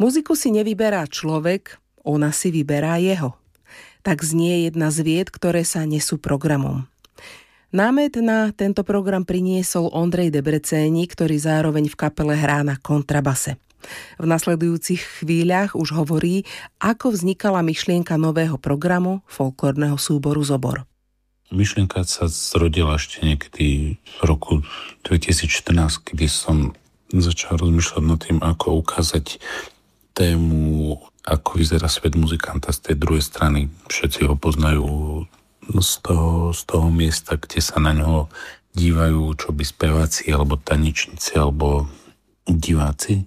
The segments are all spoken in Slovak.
Muziku si nevyberá človek, ona si vyberá jeho. Tak znie jedna z vied, ktoré sa nesú programom. Námet na tento program priniesol Ondrej Debrecéni, ktorý zároveň v kapele hrá na kontrabase. V nasledujúcich chvíľach už hovorí, ako vznikala myšlienka nového programu folklórneho súboru Zobor. Myšlienka sa zrodila ešte niekedy v roku 2014, kedy som začal rozmýšľať nad tým, ako ukázať tému, ako vyzerá svet muzikanta z tej druhej strany. Všetci ho poznajú z toho miesta, kde sa na ňo dívajú čo by speváci, alebo tanečníci, alebo diváci.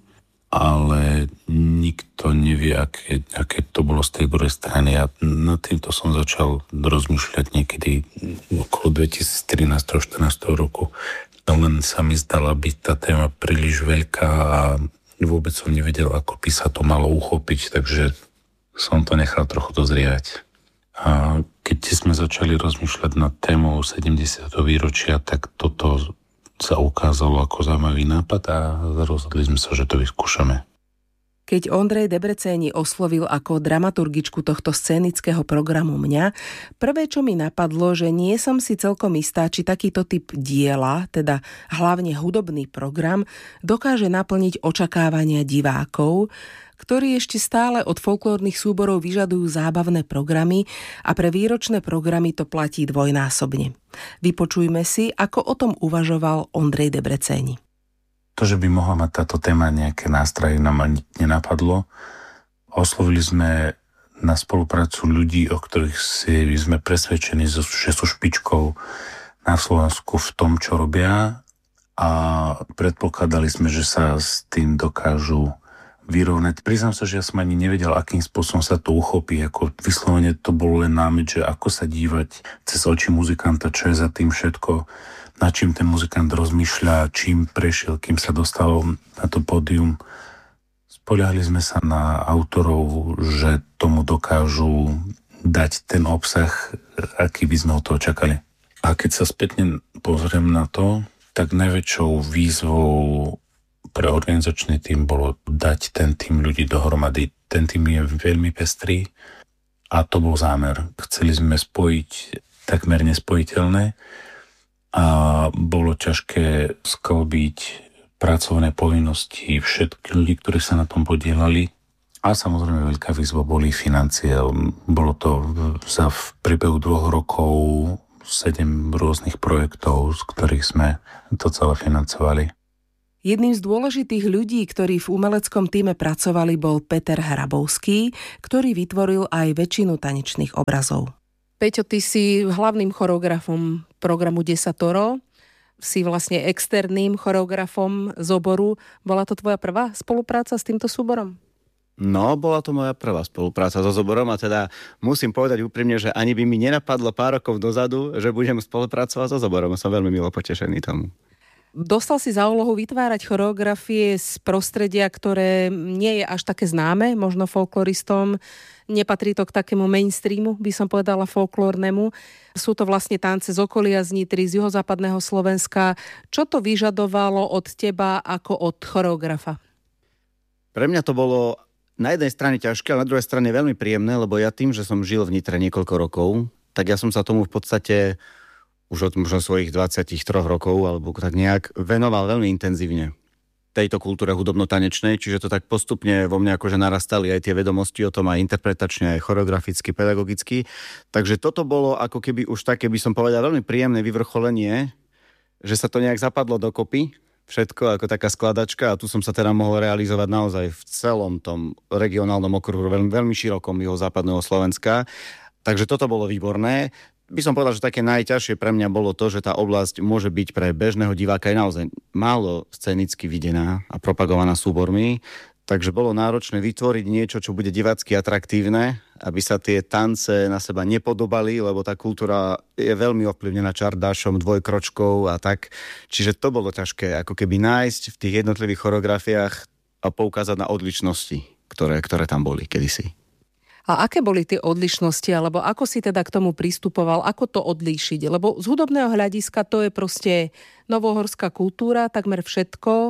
Ale nikto nevie, aké to bolo z tej druhej strany. A nad týmto som začal rozmýšľať niekedy okolo 2013-2014 roku. Len sa mi zdala byť tá téma príliš veľká a vôbec som nevedel, ako by sa to malo uchopiť, takže som to nechal trochu dozrievať. A keď sme začali rozmýšľať nad témou 70. výročia, tak toto sa ukázalo ako zaujímavý nápad a rozhodli sme sa, že to vyskúšame. Keď Ondrej Debrecéni oslovil ako dramaturgičku tohto scénického programu mňa, prvé, čo mi napadlo, že nie som si celkom istá, či takýto typ diela, teda hlavne hudobný program, dokáže naplniť očakávania divákov, ktorí ešte stále od folklórnych súborov vyžadujú zábavné programy a pre výročné programy to platí dvojnásobne. Vypočujme si, ako o tom uvažoval Ondrej Debrecéni. To, že by mohla mať táto téma nejaké nástroje, nám ani nenapadlo. Oslovili sme na spoluprácu ľudí, o ktorých sme presvedčení, že sú špičkou na Slovensku v tom, čo robia, a predpokladali sme, že sa s tým dokážu vyrovnať. Priznám sa, že ja som ani nevedel, akým spôsobom sa to uchopí. Ako vyslovene to bol len námet, že ako sa dívať cez oči muzikanta, čo je za tým všetko, nad čím ten muzikant rozmýšľa, čím prešiel, kým sa dostal na to pódium. Spoľahli sme sa na autorov, že tomu dokážu dať ten obsah, aký by sme ho to čakali. A keď sa spätne pozriem na to, tak najväčšou výzvou pre organizačný tím bolo dať ten tím ľudí dohromady. Ten tím je veľmi pestrý a to bol zámer. Chceli sme spojiť takmer nespojiteľné a bolo ťažké sklbiť pracovné povinnosti všetkých ľudí, ktorí sa na tom podielali. A samozrejme veľká výzva boli financie. Bolo to v priebehu 2 rokov 7 rôznych projektov, z ktorých sme to celé financovali. Jedným z dôležitých ľudí, ktorí v umeleckom tíme pracovali, bol Peter Hrabovský, ktorý vytvoril aj väčšinu tanečných obrazov. Peťo, ty si hlavným choreografom programu Desatoro, si vlastne externým choreografom Zoboru. Bola to tvoja prvá spolupráca s týmto súborom? No, bola to moja prvá spolupráca so Zoborom a teda musím povedať úprimne, že ani by mi nenapadlo pár rokov dozadu, že budem spolupracovať so Zoborom. Som veľmi milo potešený tomu. Dostal si za úlohu vytvárať choreografie z prostredia, ktoré nie je až také známe, možno folkloristom. Nepatrí to k takému mainstreamu, by som povedala, folklórnemu. Sú to vlastne tance z okolia, z Nitry, z juhozápadného Slovenska. Čo to vyžadovalo od teba ako od choreografa? Pre mňa to bolo na jednej strane ťažké, ale na druhej strane veľmi príjemné, lebo ja tým, že som žil v Nitre niekoľko rokov, tak ja som sa tomu v podstate už od možno svojich 23 rokov alebo tak nejak venoval veľmi intenzívne tejto kultúre hudobno-tanečnej, čiže to tak postupne vo mne akože narastali aj tie vedomosti o tom aj interpretačne, aj choreograficky, pedagogicky. Takže toto bolo ako keby už také, by som povedal, veľmi príjemné vyvrcholenie, že sa to nejak zapadlo dokopy, všetko ako taká skladačka a tu som sa teda mohol realizovať naozaj v celom tom regionálnom okruhu, veľmi širokom juhozápadného Slovenska. Takže toto bolo výborné. By som povedal, že také najťažšie pre mňa bolo to, že tá oblasť môže byť pre bežného diváka aj naozaj málo scenicky videná a propagovaná súbormi. Takže bolo náročné vytvoriť niečo, čo bude divácky atraktívne, aby sa tie tance na seba nepodobali, lebo tá kultúra je veľmi ovplyvnená čardášom, dvojkročkou a tak. Čiže to bolo ťažké, ako keby nájsť v tých jednotlivých choreografiách a poukázať na odlišnosti, ktoré tam boli kedysi. A aké boli tie odlišnosti, alebo ako si teda k tomu pristupoval, ako to odlíšiť? Lebo z hudobného hľadiska to je proste novohorská kultúra, takmer všetko,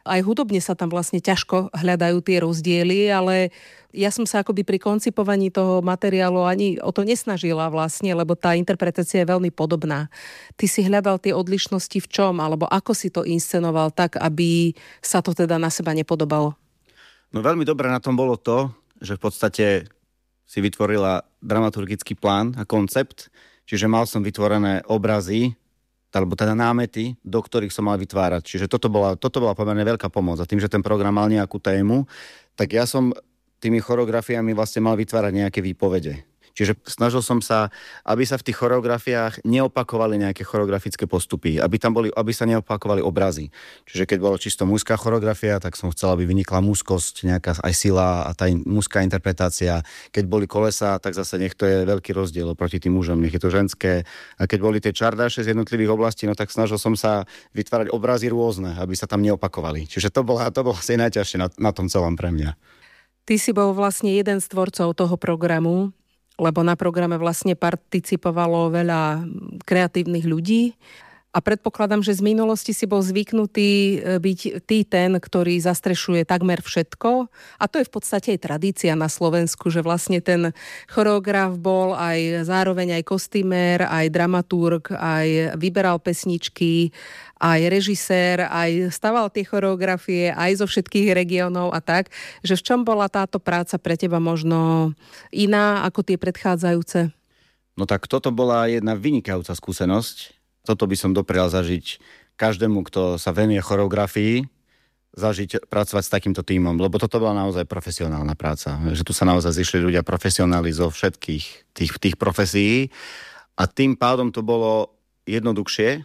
Aj hudobne sa tam vlastne ťažko hľadajú tie rozdiely, ale ja som sa akoby pri koncipovaní toho materiálu ani o to nesnažila vlastne, lebo tá interpretácia je veľmi podobná. Ty si hľadal tie odlišnosti v čom, alebo ako si to inscenoval tak, aby sa to teda na seba nepodobalo? No veľmi dobré na tom bolo to, že v podstate si vytvorila dramaturgický plán a koncept, čiže mal som vytvorené obrazy, alebo teda námety, do ktorých som mal vytvárať. Čiže toto bola pomerne veľká pomoc. A tým, že ten program mal nejakú tému, tak ja som tými choreografiami vlastne mal vytvárať nejaké výpovede. Čiže snažil som sa, aby sa v tých choreografiách neopakovali nejaké choreografické postupy, aby sa neopakovali obrazy. Čiže keď bolo čisto mužská choreografia, tak som chcel, aby vynikla mužskosť, nejaká aj sila a tá mužská interpretácia. Keď boli kolesa, tak zase nech to je veľký rozdiel oproti tým mužom, nech je to ženské. A keď boli tie čardáše z jednotlivých oblastí, no tak snažil som sa vytvárať obrazy rôzne, aby sa tam neopakovali. Čiže to bolo asi najťažšie na tom celom pre mňa. Ty si bol vlastne jeden z tvorcov toho programu, lebo na programe vlastne participovalo veľa kreatívnych ľudí a predpokladám, že z minulosti si bol zvyknutý byť ty ten, ktorý zastrešuje takmer všetko a to je v podstate aj tradícia na Slovensku, že vlastne ten choreograf bol aj zároveň aj kostýmer, aj dramaturg, aj vyberal pesničky, aj režisér, aj staval tie choreografie aj zo všetkých regiónov a tak, že v čom bola táto práca pre teba možno iná ako tie predchádzajúce? No tak toto bola jedna vynikajúca skúsenosť. Toto by som doprial zažiť každému, kto sa venuje choreografii, pracovať s takýmto tímom, lebo toto bola naozaj profesionálna práca. Že tu sa naozaj zišli ľudia profesionáli zo všetkých tých profesí a tým pádom to bolo jednoduchšie.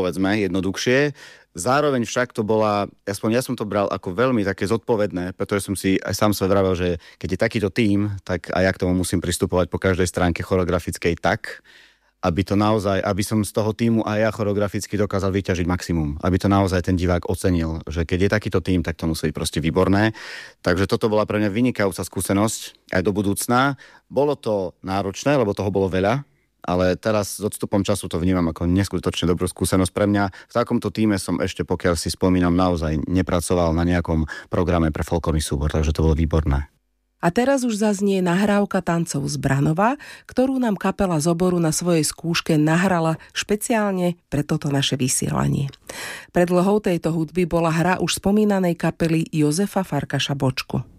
Zároveň však to bola, aspoň ja som to bral ako veľmi také zodpovedné, pretože som si aj sám sa vravel, že keď je takýto tím, tak aj ja k tomu musím pristupovať po každej stránke choreografickej tak, aby som z toho tímu aj ja choreograficky dokázal vyťažiť maximum. Aby to naozaj ten divák ocenil, že keď je takýto tím, tak to musí byť proste výborné. Takže toto bola pre mňa vynikajúca skúsenosť aj do budúcna. Bolo to náročné, lebo toho bolo veľa, ale teraz s odstupom času to vnímam ako neskutočne dobrú skúsenosť pre mňa. V takomto tíme som ešte, pokiaľ si spomínam, naozaj nepracoval na nejakom programe pre folklórny súbor, takže to bolo výborné. A teraz už zaznie nahrávka tancov z Branova, ktorú nám kapela z oboru na svojej skúške nahrala špeciálne pre toto naše vysielanie. Predlohou tejto hudby bola hra už spomínanej kapely Jozefa Farkaša Bočku.